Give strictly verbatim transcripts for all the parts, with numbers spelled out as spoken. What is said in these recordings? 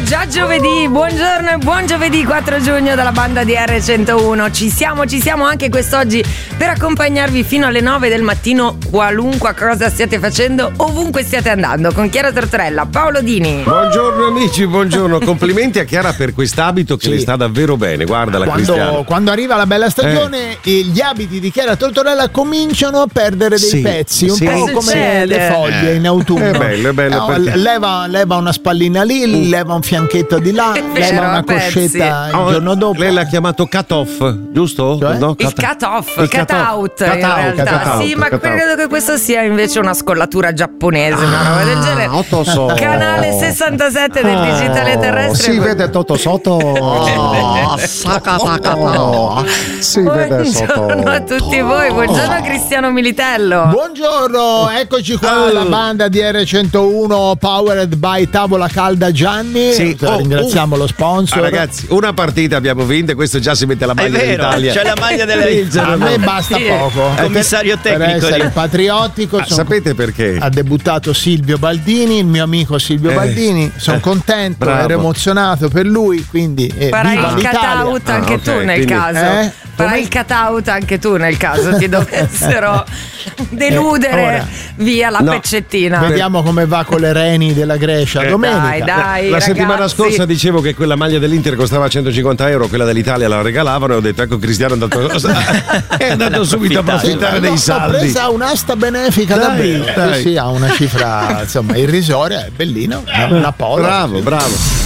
già giovedì, buongiorno e buon giovedì quattro giugno dalla banda di erre centouno. Ci siamo, ci siamo anche quest'oggi per accompagnarvi fino alle nove del mattino, qualunque cosa stiate facendo, ovunque stiate andando, con Chiara Tortorella, Paolo Dini. Buongiorno amici, buongiorno, complimenti a Chiara per quest'abito che sì. le sta davvero bene, guarda la quando, quando arriva la bella stagione eh. gli abiti di Chiara Tortorella cominciano a perdere dei sì, pezzi, un sì. po' come succede? Le foglie eh. in autunno. È bello, è bello. No, leva, leva una spallina lì, uh. leva un fianchetto di là, leva una coscetta il oh, giorno dopo. Lei l'ha chiamato cut off, giusto? Cioè? No, il cut off, il cut out, cut in out, realtà. Cut out, sì, ma cut credo out. che questo sia invece una scollatura giapponese, ah, una roba del genere. So. Canale sessantasette del digitale terrestre. Si vede tutto sotto. Oh, saca, saca, oh. Si vede sotto. Buongiorno a tutti voi, buongiorno a Cristiano Militello. Buongiorno, eccoci qua alla banda di erre centouno powered by Tavola Calda Gianni. Sì. Oh, ringraziamo oh. lo sponsor. Ah, ragazzi, una partita abbiamo vinto e questo già si mette la maglia È vero, dell'Italia. c'è la maglia dell'Italia. A me basta sì. poco. Il commissario tecnico. Per essere patriottico. Ah, sapete perché? Ha debuttato Silvio Baldini, il mio amico Silvio eh. Baldini. Sono eh. contento, Bravo. ero emozionato per lui, quindi eh, farai viva il l'Italia. cut out anche ah, tu okay, nel quindi, caso. Eh? Farai il cut out anche tu nel caso ti dovessero deludere Eh, ora, via la no. peccettina. Vediamo come va con le reni della Grecia Eh, domenica. Dai, dai, la ragazzi. settimana scorsa dicevo che quella maglia dell'Inter costava centocinquanta euro, quella dell'Italia la regalavano e ho detto ecco Cristiano è andato, è andato subito a approfittare dei Ho saldi. presa un'asta benefica Dai, da Brio, dai. sì, sì, ha una cifra insomma irrisoria, è bellino, una, una pola. Bravo, bravo.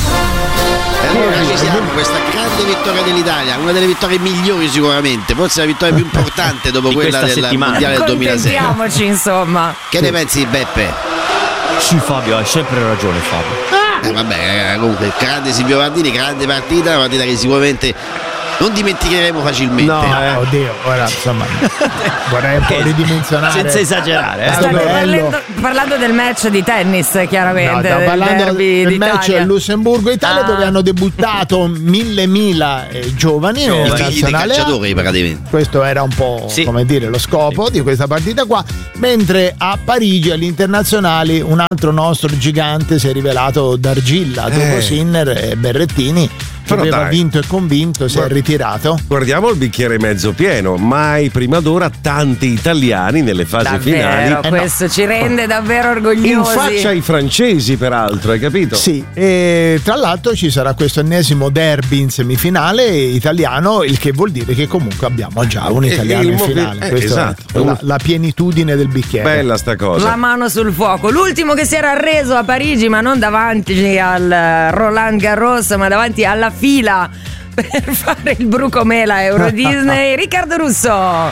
E allora ci siamo, questa grande vittoria dell'Italia, una delle vittorie migliori sicuramente, forse la vittoria più importante dopo Di quella del settimana. mondiale del duemilasei. Contentiamoci insomma. Che ne pensi Beppe? Sì Fabio, hai sempre ragione Fabio. Eh, vabbè, comunque grande Silvio Baldini, grande partita, una partita che sicuramente non dimenticheremo facilmente. No, eh, oddio, ora insomma vorrei un po' ridimensionare. Senza esagerare, eh. State bello. parlando, parlando del match di tennis chiaramente, No, stiamo del parlando derby del match d'Italia. Lussemburgo-Italia Ah. dove hanno debuttato mille mila eh, giovani I nella figli dei nazionale A. calciatori praticamente. Questo era un po' Sì. come dire lo scopo di questa partita qua, mentre a Parigi agli internazionali un altro nostro gigante si è rivelato d'argilla dopo Eh. Sinner e Berrettini che Però aveva dai. vinto e convinto, si è Guarda. ritirato. Guardiamo il bicchiere mezzo pieno, mai prima d'ora tanti italiani nelle fasi Davvero, finali. Eh, no. questo ci rende davvero In orgogliosi. faccia ai francesi peraltro, hai capito? Sì, e tra l'altro ci sarà questo ennesimo derby in semifinale italiano, il che vuol dire che comunque abbiamo già un italiano il in mo- finale. eh, Questa esatto. è la, la pienitudine del bicchiere. Bella sta cosa. La mano sul fuoco. L'ultimo che si era arreso a Parigi, ma non davanti al Roland Garros, ma davanti alla fila per fare il brucomela Euro Disney, Riccardo Russo.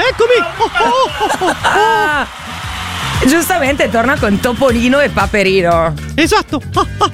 Eccomi! Ah, giustamente torna con Topolino e Paperino. Esatto!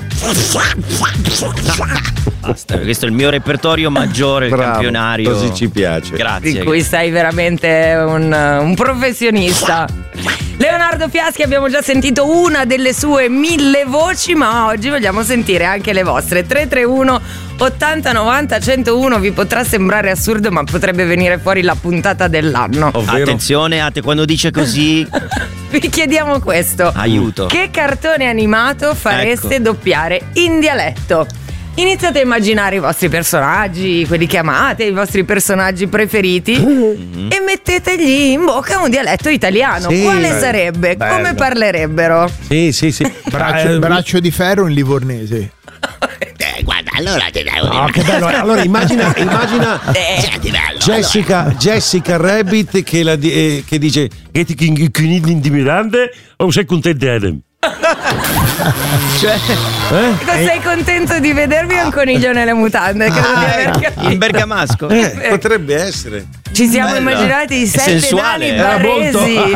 Basta, questo è il mio repertorio maggiore, Bravo, campionario. così ci piace. Grazie. Di cui sei veramente un, un professionista. Leonardo Fiaschi, abbiamo già sentito una delle sue mille voci, ma oggi vogliamo sentire anche le vostre. Tre tre uno ottanta novanta centouno. Vi potrà sembrare assurdo, ma potrebbe venire fuori la puntata dell'anno. Ovvero? Attenzione, Ate, quando dice così, Vi chiediamo questo: aiuto. che cartone animato fareste Ecco. doppiare in dialetto? Iniziate a immaginare i vostri personaggi, quelli che amate, i vostri personaggi preferiti e mettetegli in bocca un dialetto italiano. Sì, Quale sarebbe? bello. Come parlerebbero? Sì, sì, sì. Braccio, Eh, braccio di ferro in livornese. Eh, guarda, allora ti dai un no, che bello. Allora immagina, immagina Senti, bello. Jessica, Jessica Rabbit che, la di- eh, che dice che ti intimidante o sei contento Adam? Cioè, Eh? Sei contento di vedermi o un coniglio nelle mutande? Credo di aver capito. in bergamasco. Eh, potrebbe essere. Ci siamo Bella. immaginati i È sette sensuale, nani era baresi.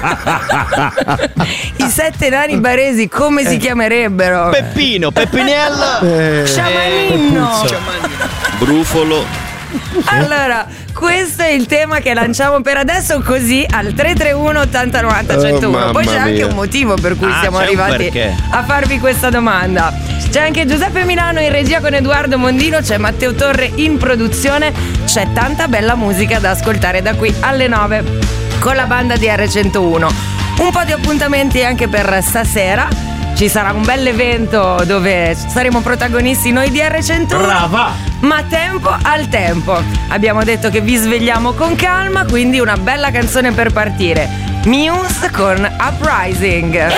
I sette nani baresi come si chiamerebbero? Peppino, Peppinello, Eh, Sciamanino. Brufolo. Allora, questo è il tema che lanciamo per adesso, così al tre tre uno ottanta novanta centouno. Oh, Poi c'è mamma anche mia. un motivo per cui Ah, siamo c'è un arrivati perché. a farvi questa domanda. C'è anche Giuseppe Milano in regia con Edoardo Mondino, c'è Matteo Torre in produzione, c'è tanta bella musica da ascoltare da qui alle nove con la banda di erre centouno. Un po' di appuntamenti anche per stasera. ci sarà un bel evento dove saremo protagonisti noi di R centouno. Brava! Ma tempo al tempo. Abbiamo detto che vi svegliamo con calma, quindi una bella canzone per partire. Muse con Uprising.